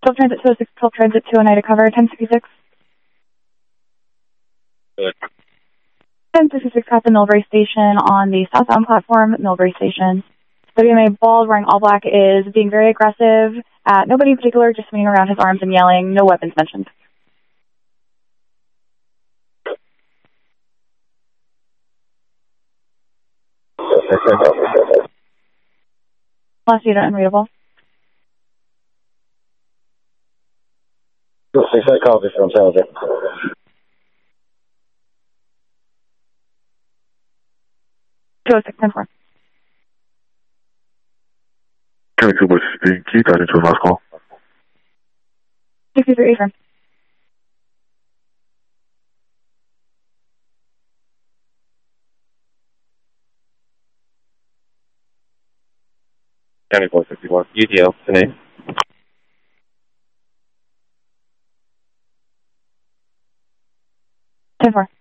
12 Transit 206, 12 Transit 209 to cover, 1066. Good. 1066 at the Millbrae Station on the southbound platform, Millbrae Station. WMA Bald, wearing all black, is being very aggressive at nobody in particular, just swinging around his arms and yelling, no weapons mentioned. Last unit unreadable. I called this from Salvador. Two 10-4. County Cooper speaking. Keith, I into a last call. 63 firm. County 451. UDL, today. 10-4.